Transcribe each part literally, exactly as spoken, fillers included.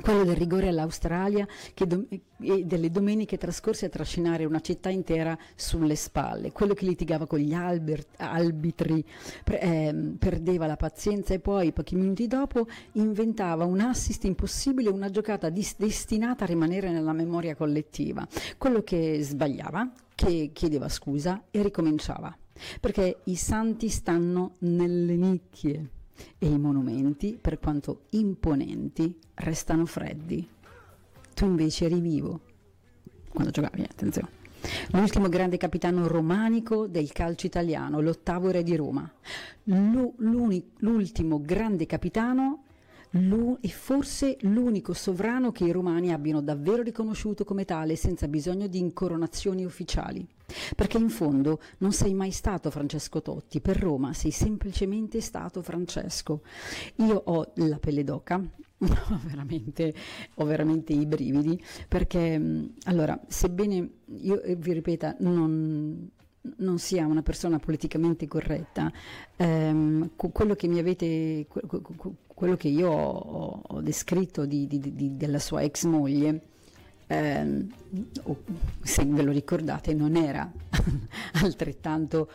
quello del rigore all'Australia che dom- e delle domeniche trascorse a trascinare una città intera sulle spalle, quello che litigava con gli alber- arbitri, pre- ehm, perdeva la pazienza e poi, pochi minuti dopo, inventava un assist impossibile, una giocata dis- destinata a rimanere nella memoria collettiva, quello che sbagliava, che chiedeva scusa e ricominciava, perché i santi stanno nelle nicchie e i monumenti, per quanto imponenti, restano freddi. Tu invece eri vivo quando giocavi, attenzione. L'ultimo grande capitano romanico del calcio italiano, l'ottavo re di Roma. Lu- l'uni- l'ultimo grande capitano Lu- e forse l'unico sovrano che i romani abbiano davvero riconosciuto come tale senza bisogno di incoronazioni ufficiali. Perché in fondo non sei mai stato Francesco Totti, per Roma sei semplicemente stato Francesco. Io ho la pelle d'oca, ho veramente, ho veramente i brividi, perché mh, allora, sebbene io eh, vi ripeta, non, non sia una persona politicamente corretta, ehm, cu- quello che mi avete, que- que- que- quello che io ho, ho descritto di, di- di- della sua ex moglie, ehm, o- se ve lo ricordate, non era altrettanto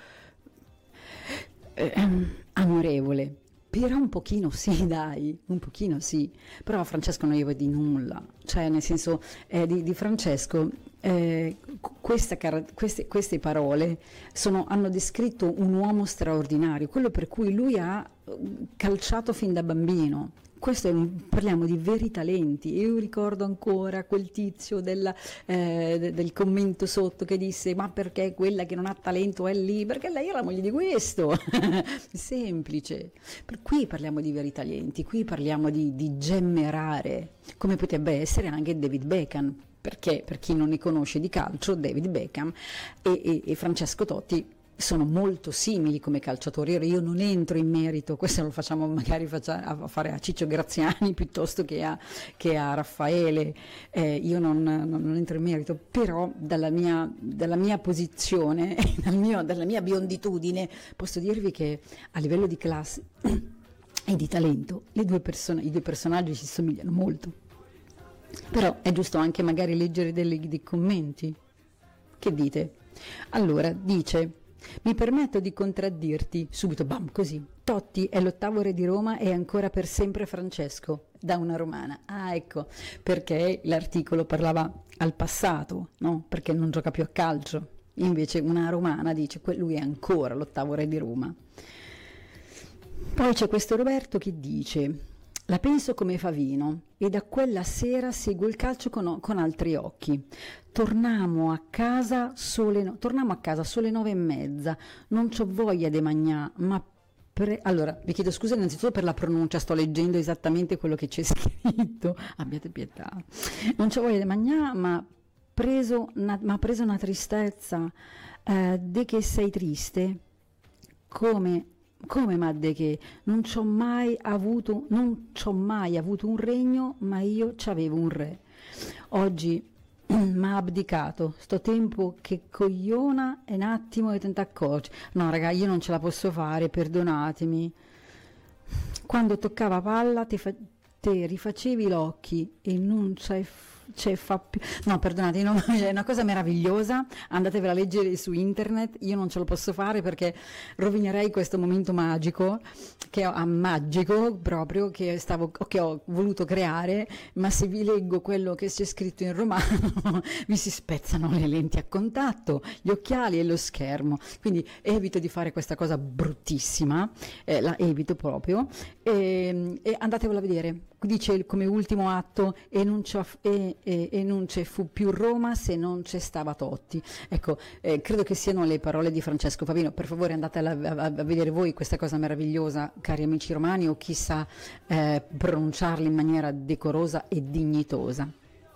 ehm, amorevole. Però un pochino sì, dai, un pochino sì. Però Francesco non gli vuoi di nulla, cioè nel senso eh, di, di Francesco eh, questa, queste, queste parole sono, hanno descritto un uomo straordinario, quello per cui lui ha calciato fin da bambino. Questo è un, parliamo di veri talenti. Io ricordo ancora quel tizio della, eh, del commento sotto che disse: ma perché quella che non ha talento è lì? Perché lei è la moglie di questo. Semplice. Per qui parliamo di veri talenti, qui parliamo di, di gemme rare, come potrebbe essere anche David Beckham, perché per chi non ne conosce di calcio, David Beckham e, e, e Francesco Totti sono molto simili come calciatori. Ora io non entro in merito, questo lo facciamo magari faccia, a fare a Ciccio Graziani piuttosto che a, che a Raffaele, eh, io non, non, non entro in merito, però dalla mia, dalla mia posizione, dal mio, dalla mia bionditudine, posso dirvi che a livello di classe e di talento le due persone, i due personaggi si somigliano molto. Però è giusto anche magari leggere delle, dei commenti. Che dite? Allora, dice: mi permetto di contraddirti, subito bam, così. Totti è l'ottavo re di Roma e ancora per sempre Francesco, da una romana. Ah, ecco, perché l'articolo parlava al passato, no? Perché non gioca più a calcio. Invece una romana dice che lui è ancora l'ottavo re di Roma. Poi c'è questo Roberto che dice: la penso come Favino e da quella sera seguo il calcio con, con altri occhi. Tornamo a casa sole, no, torniamo a casa sole nove e mezza. Non c'ho voglia di magnà, ma pre- allora vi chiedo scusa innanzitutto per la pronuncia, sto leggendo esattamente quello che c'è scritto. Abbiate pietà. Non c'ho voglia di magnà, ma preso una, ma ha preso una tristezza. Eh, de che sei triste? Come Come Madde che non c'ho mai avuto, non c'ho mai avuto un regno, ma io c'avevo un re. Oggi m'ha abdicato, sto tempo che cogliona e un attimo e tenta accorgi. No raga, io non ce la posso fare, perdonatemi. Quando toccava palla te, fa- te rifacevi l'occhi e non c'è c'è fa più. No, perdonate, no, è una cosa meravigliosa, andatevela a leggere su internet. Io non ce lo posso fare perché rovinerei questo momento magico che ho, ah, magico proprio che stavo che ho voluto creare, ma se vi leggo quello che c'è scritto in romano vi si spezzano le lenti a contatto, gli occhiali e lo schermo, quindi evito di fare questa cosa bruttissima, eh, la evito proprio, e, e andatevela a vedere. Dice come ultimo atto: e non, e, e, e non c'è fu più Roma se non c'è stava Totti. Ecco, eh, credo che siano le parole di Francesco Favino. Per favore andate a, a, a vedere voi questa cosa meravigliosa, cari amici romani, o chissà eh, pronunciarli in maniera decorosa e dignitosa.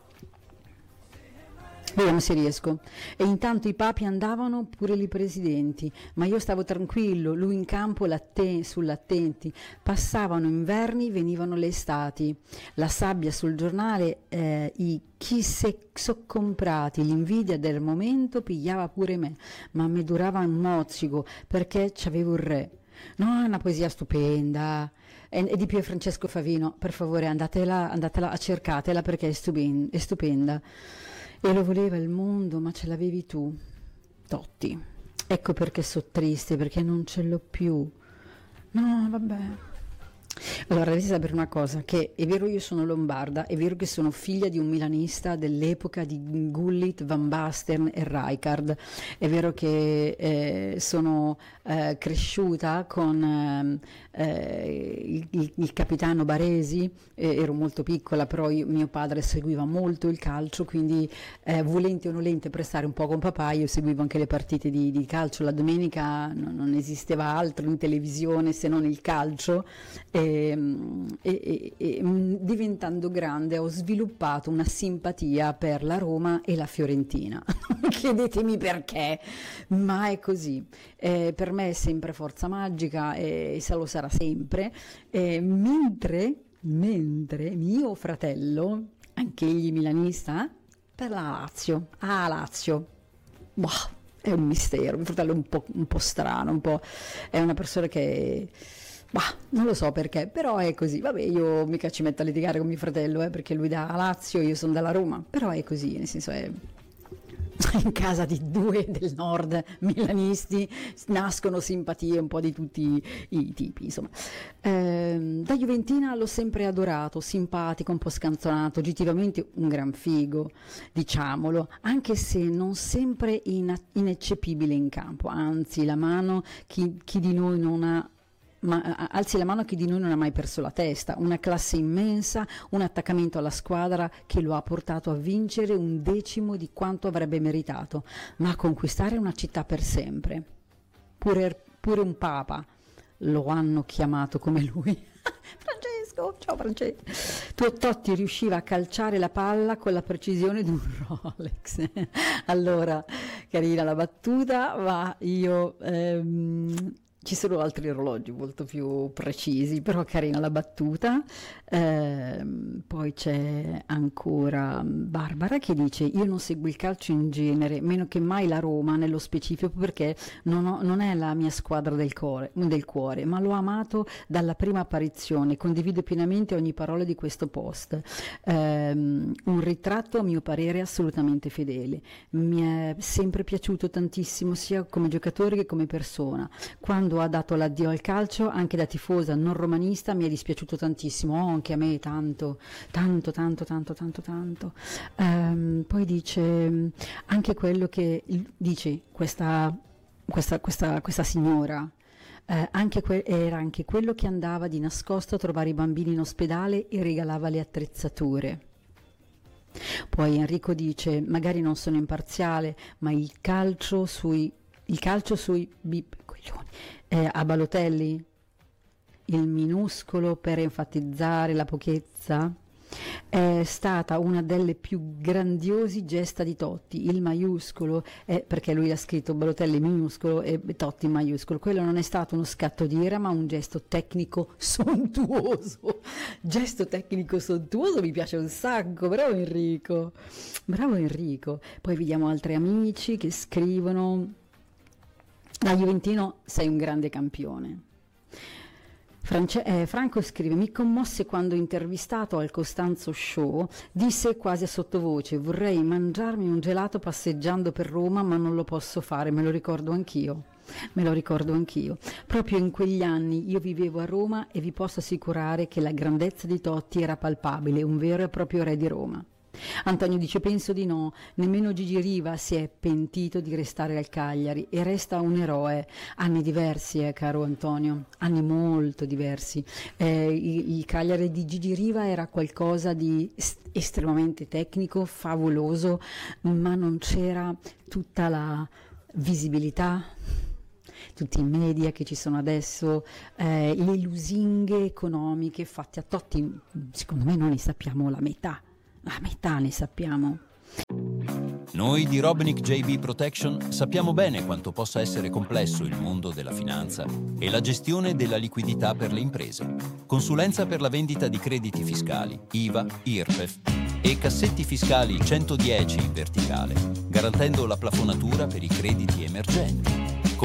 Vediamo se riesco. E intanto i papi andavano, pure i presidenti, ma io stavo tranquillo, lui in campo l'atte- sull'attenti. Passavano inverni, venivano le estati. La sabbia sul giornale, eh, i chi se so comprati, l'invidia del momento pigliava pure me, ma mi durava un mozzico perché c'avevo il re. No, è una poesia stupenda. e, e di più è Francesco Favino, per favore andatela, andatela a cercatela perché è, stupen- è stupenda. E lo voleva il mondo, ma ce l'avevi tu, Totti. Ecco perché so triste, perché non ce l'ho più. No, vabbè. Allora, devi sapere una cosa, che è vero io sono lombarda, è vero che sono figlia di un milanista dell'epoca di Gullit, Van Basten e Rijkaard, è vero che eh, sono eh, cresciuta con eh, il, il, il capitano Baresi, eh, ero molto piccola, però io, mio padre seguiva molto il calcio, quindi eh, volente o nolente per stare un po' con papà, io seguivo anche le partite di, di calcio, la domenica non, non esisteva altro in televisione se non il calcio. E, E, e, e diventando grande ho sviluppato una simpatia per la Roma e la Fiorentina. Chiedetemi perché, ma è così. Eh, per me è sempre forza magica e se lo sarà sempre. Eh, mentre, mentre mio fratello, anche egli milanista, per la Lazio. Ah, Lazio. Boh, è un mistero. Mio fratello è un po', un po' strano, un po', è una persona che... Bah, non lo so perché, però è così. Vabbè, io mica ci metto a litigare con mio fratello, eh, perché lui da Lazio, io sono dalla Roma, però è così, nel senso è in casa di due del nord milanisti nascono simpatie un po' di tutti i tipi, insomma. Eh, da Juventina l'ho sempre adorato, simpatico, un po' scanzonato, oggettivamente un gran figo, diciamolo, anche se non sempre in- ineccepibile in campo, anzi la mano chi, chi di noi non ha ma alzi la mano chi di noi non ha mai perso la testa, una classe immensa, un attaccamento alla squadra che lo ha portato a vincere un decimo di quanto avrebbe meritato, ma a conquistare una città per sempre. Pure, pure un papa lo hanno chiamato come lui. Francesco, ciao Francesco. Tuo Totti riusciva a calciare la palla con la precisione di un Rolex. Allora, carina la battuta, ma io... Ehm, ci sono altri orologi molto più precisi, però carina la battuta. Eh, poi c'è ancora Barbara che dice: io non seguo il calcio in genere, meno che mai la Roma nello specifico, perché non, ho, non è la mia squadra del cuore, del cuore, ma l'ho amato dalla prima apparizione, condivido pienamente ogni parola di questo post. Eh, un ritratto a mio parere assolutamente fedele, mi è sempre piaciuto tantissimo sia come giocatore che come persona. Quando ha dato l'addio al calcio, anche da tifosa non romanista, mi è dispiaciuto tantissimo, oh, anche a me tanto, tanto, tanto, tanto, tanto, tanto. Um, poi dice anche quello che dice questa, questa, questa, questa signora. Eh, anche que- era anche quello che andava di nascosto a trovare i bambini in ospedale e regalava le attrezzature. Poi Enrico dice: magari non sono imparziale, ma il calcio sui il calcio sui bip, coglioni, eh, a Balotelli, il minuscolo per enfatizzare la pochezza, è stata una delle più grandiosi gesta di Totti. Il maiuscolo è perché lui ha scritto Balotelli minuscolo e Totti maiuscolo. Quello non è stato uno scatto di ira, ma un gesto tecnico sontuoso. Gesto tecnico sontuoso mi piace un sacco. Bravo Enrico, bravo Enrico. Poi vediamo altri amici che scrivono: da Juventino sei un grande campione. France- eh, Franco scrive: mi commosse quando intervistato al Costanzo Show disse quasi a sottovoce: vorrei mangiarmi un gelato passeggiando per Roma, ma non lo posso fare, me lo ricordo anch'io. Me lo ricordo anch'io. Proprio in quegli anni io vivevo a Roma e vi posso assicurare che la grandezza di Totti era palpabile, un vero e proprio re di Roma. Antonio dice: penso di no, nemmeno Gigi Riva si è pentito di restare al Cagliari e resta un eroe. Anni diversi, eh, caro Antonio, anni molto diversi. Eh, il, il Cagliari di Gigi Riva era qualcosa di est- estremamente tecnico, favoloso, ma non c'era tutta la visibilità, tutti i media che ci sono adesso, eh, le lusinghe economiche fatte a Totti, secondo me non ne sappiamo la metà. La metà ne sappiamo. Noi di Robinic J B Protection sappiamo bene quanto possa essere complesso il mondo della finanza e la gestione della liquidità per le imprese. Consulenza per la vendita di crediti fiscali, I V A, I R P E F e cassetti fiscali centodieci in verticale, garantendo la plafonatura per i crediti emergenti.